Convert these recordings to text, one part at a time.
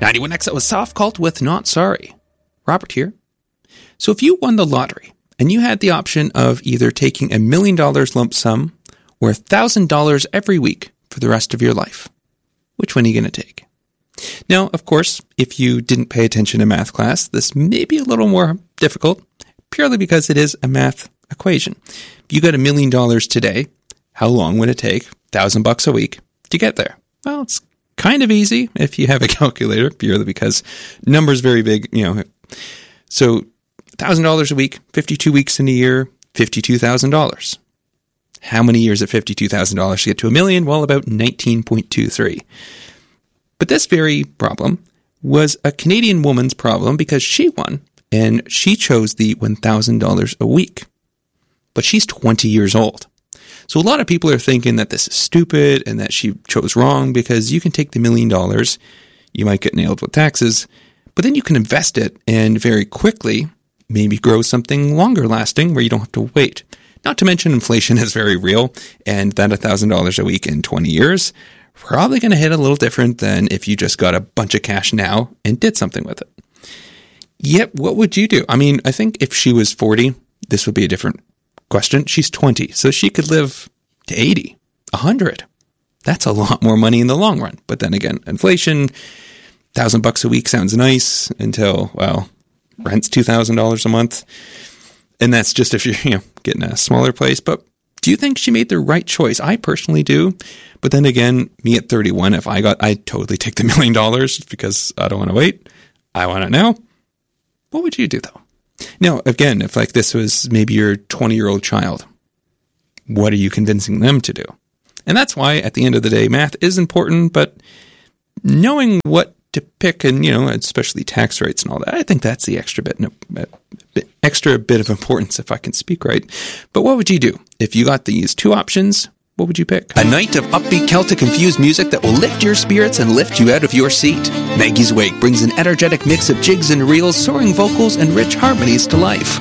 91X, that was Soft Cult with Not Sorry. Robert here. So if you won the lottery and you had the option of either taking $1 million lump sum or $1,000 every week for the rest of your life, which one are you going to take? Now, of course, if you didn't pay attention to math class, this may be a little more difficult, purely because it is a math equation. If you got $1 million today, how long would it take, $1,000 a week, to get there? Well, it's kind of easy if you have a calculator, purely because numbers very big, So $1,000 a week, 52 weeks in a year, $52,000. How many years at $52,000 to get to $1 million? Well, about 19.23. But this very problem was a Canadian woman's problem because she won, and she chose the $1,000 a week. But she's 20 years old. So a lot of people are thinking that this is stupid and that she chose wrong because you can take the $1 million, you might get nailed with taxes, but then you can invest it and very quickly maybe grow something longer lasting where you don't have to wait. Not to mention inflation is very real, and that $1,000 a week in 20 years probably going to hit a little different than if you just got a bunch of cash now and did something with it. Yet, what would you do? I mean, I think if she was 40, this would be a different question. She's 20, so she could live to 80, 100. That's a lot more money in the long run. But then again, inflation, $1,000 a week sounds nice until, well, rent's $2,000 a month. And that's just if you're, getting a smaller place. But do you think she made the right choice? I personally do. But then again, me at 31, I'd totally take the $1 million because I don't want to wait. I want it now. What would you do though? Now, again, if like this was maybe your 20-year-old child, what are you convincing them to do? And that's why at the end of the day, math is important, but knowing what to pick and, especially tax rates and all that, I think that's the extra bit of importance if I can speak right. But what would you do? If you got these two options, what would you pick? A night of upbeat Celtic-infused music that will lift your spirits and lift you out of your seat. Maggie's Wake brings an energetic mix of jigs and reels, soaring vocals, and rich harmonies to life.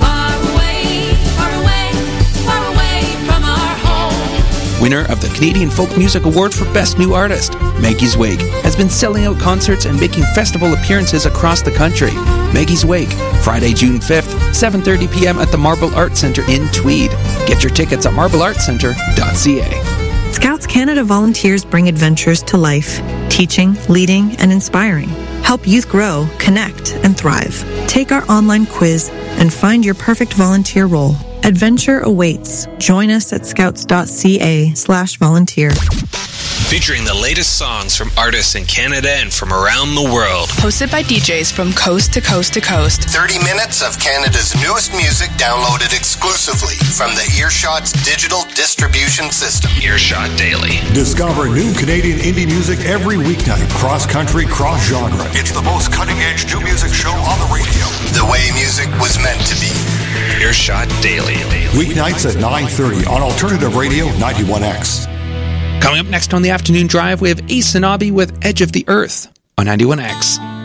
Winner of the Canadian Folk Music Award for Best New Artist, Maggie's Wake has been selling out concerts and making festival appearances across the country. Maggie's Wake, Friday, June 5th, 7:30 p.m. at the Marble Arts Centre in Tweed. Get your tickets at marbleartscentre.ca. Scouts Canada volunteers bring adventures to life, teaching, leading, and inspiring. Help youth grow, connect, and thrive. Take our online quiz and find your perfect volunteer role. Adventure awaits. Join us at scouts.ca/volunteer. Featuring the latest songs from artists in Canada and from around the world. Hosted by DJs from coast to coast to coast. 30 minutes of Canada's newest music downloaded exclusively from the Earshot's digital distribution system. Earshot Daily. Discover new Canadian indie music every weeknight, cross-country, cross-genre. It's the most cutting-edge new music show on the radio. The way music was meant to be. Earshot Daily. Weeknights at 9:30 on Alternative Radio 91X. Coming up next on the afternoon drive, we have Ace and Obi with Edge of the Earth on 91X.